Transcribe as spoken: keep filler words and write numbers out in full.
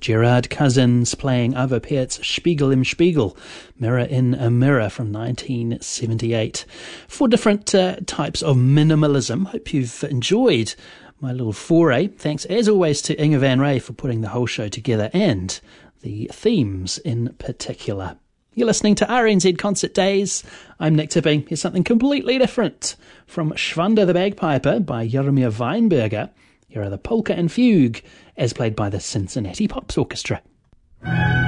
Gerard Cousins playing Ava Peert's Spiegel im Spiegel, Mirror in a Mirror from nineteen seventy-eight. Four different uh, types of minimalism. Hope you've enjoyed my little foray. Thanks as always to Inga Van Ray for putting the whole show together and the themes in particular. You're listening to R N Z Concert Days. I'm Nick Tipping. Here's something completely different from Schwander the Bagpiper by Jaromir Weinberger. Here are the Polka and Fugue, as played by the Cincinnati Pops Orchestra.